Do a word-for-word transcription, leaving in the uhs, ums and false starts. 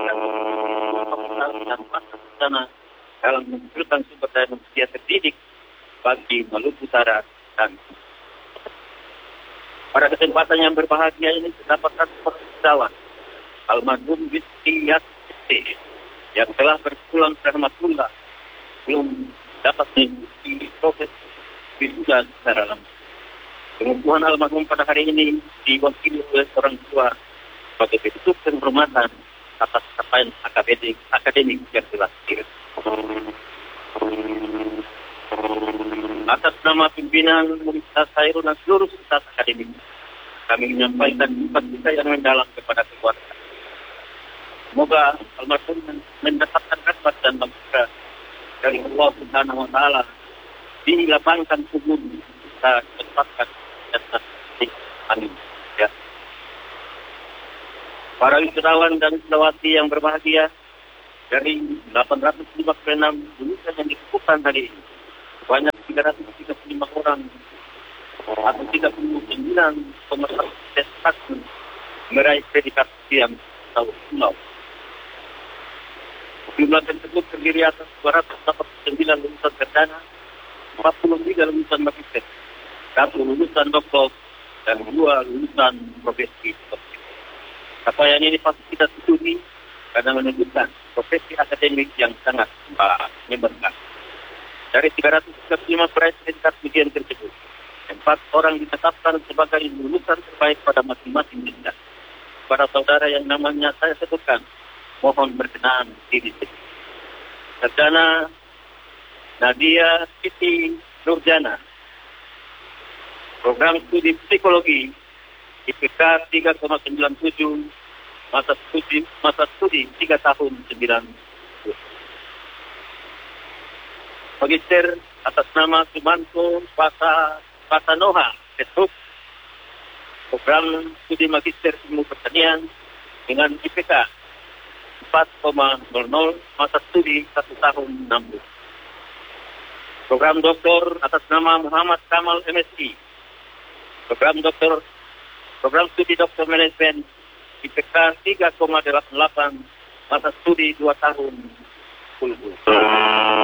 dan masa sana dalam menghasilkan sumber daya manusia terdidik bagi Maluku Utara dan pada kesempatan yang berbahagia ini terdapat satu pesawat almarhum Rizky Yassi yang telah berpulang ke rahmatullah belum dapat mengikuti proses wisuda secara langsung. Pengukuhan almarhum pada hari ini diwakili oleh orang tua sebagai bentuk penghormatan atas capaian akademik, akademik yang telah dilakukan. Atas nama pimpinan Universitas Khairul dan seluruh staf akademik, kami menyampaikan sifat kita yang mendalam kepada keluarga. Semoga almarhum mendapatkan rahmat dan maghfirah dari Allah Subhanahu wa taala, dilapangkan kubur kita tempatkan dan amin. Ya. Para wisatawan dan wisatawati yang berbahagia, dari delapan ratus lima puluh enam lulusan yang dikukuhkan hari ini, banyak tiga ratus tiga puluh lima orang atau tiga puluh sembilan peserta meraih predikat yang tahu pulau. Jumlah tersebut terdiri atas dua ratus delapan puluh sembilan lulusan sarjana, empat puluh tiga lulusan magister, satu lulusan doktor, dan dua lulusan profesi. Capaian ini pasti kita syukuri karena menunjukkan profesi akademik yang sangat menyenangkan. Dari tiga ratus tiga puluh lima peraih predikat ujian tersebut, empat orang ditetapkan sebagai lulusan terbaik pada masing-masing jenjang. Para saudara yang namanya saya sebutkan, mohon berkenan diri. Sarjana Nadia Siti Nurjana, program studi psikologi, I P K tiga koma sembilan tujuh, masa studi masa studi tiga tahun sembilan bulan. Magister atas nama Sumanto Pasa Pasanoha, Ketuk, program studi magister ilmu pertanian dengan I P K empat koma nol nol, masa studi satu tahun enam bulan. Program doktor atas nama Muhammad Kamal M Si, program doktor program studi doktor manajemen I P K tiga koma delapan delapan, masa studi dua tahun sepuluh bulan.